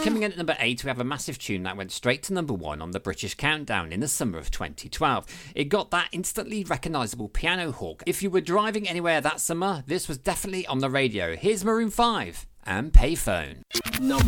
Coming in at number 8, we have a massive tune that went straight to number 1 on the British Countdown in the summer of 2012. It got that instantly recognisable piano hook. If you were driving anywhere that summer, this was definitely on the radio. Here's Maroon 5 and Payphone.